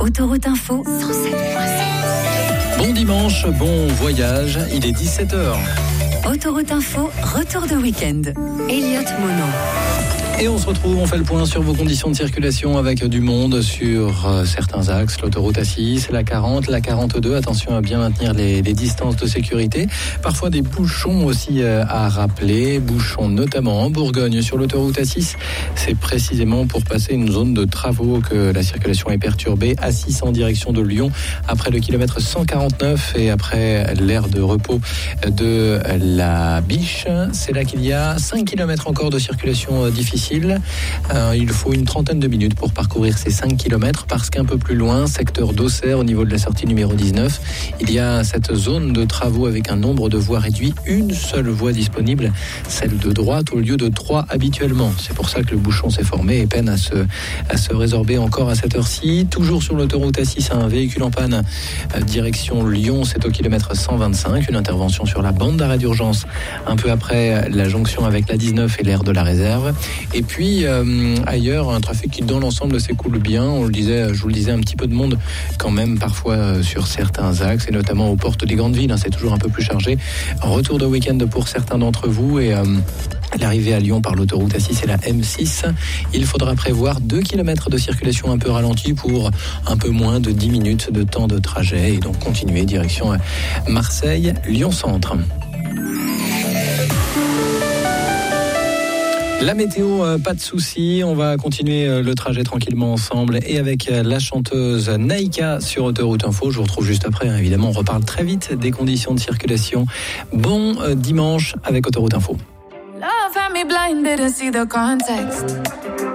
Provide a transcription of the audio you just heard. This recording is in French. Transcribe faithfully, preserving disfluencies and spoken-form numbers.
Autoroute Info cent sept virgule sept. Bon dimanche, bon voyage, il est dix-sept heures. Autoroute Info, retour de week-end. Elliott Mono. Et on se retrouve, on fait le point sur vos conditions de circulation avec du monde sur euh, certains axes, l'autoroute A six, la quarante, la quarante-deux. Attention à bien maintenir les, les distances de sécurité. Parfois des bouchons aussi euh, à rappeler, bouchons notamment en Bourgogne sur l'autoroute A six. C'est précisément pour passer une zone de travaux que la circulation est perturbée. A six en direction de Lyon, après le kilomètre cent quarante-neuf et après l'aire de repos de la Biche. C'est là qu'il y a cinq kilomètres encore de circulation euh, difficile. Euh, il faut une trentaine de minutes pour parcourir ces cinq kilomètres parce qu'un peu plus loin, secteur d'Auxerre, au niveau de la sortie numéro dix-neuf, il y a cette zone de travaux avec un nombre de voies réduit, une seule voie disponible, celle de droite au lieu de trois habituellement. C'est pour ça que le bouchon s'est formé et peine à se, à se résorber encore à cette heure-ci. Toujours sur l'autoroute A six, un véhicule en panne, euh, direction Lyon, c'est au kilomètre cent vingt-cinq, une intervention sur la bande d'arrêt d'urgence un peu après la jonction avec la dix-neuf et l'aire de la réserve. Et puis euh, ailleurs, un trafic qui dans l'ensemble s'écoule bien. On le disait, je vous le disais, un petit peu de monde quand même parfois euh, sur certains axes et notamment aux portes des grandes villes. Hein, c'est toujours un peu plus chargé. Retour de week-end pour certains d'entre vous et euh, l'arrivée à Lyon par l'autoroute A six et la M six. Il faudra prévoir deux kilomètres de circulation un peu ralentie pour un peu moins de dix minutes de temps de trajet et donc continuer direction Marseille, Lyon-Centre. La météo, euh, pas de souci, on va continuer euh, le trajet tranquillement ensemble et avec euh, la chanteuse Naïka sur Autoroute Info. Je vous retrouve juste après, hein, évidemment, on reparle très vite des conditions de circulation. Bon euh, dimanche avec Autoroute Info. Love had me blind, didn't see the context.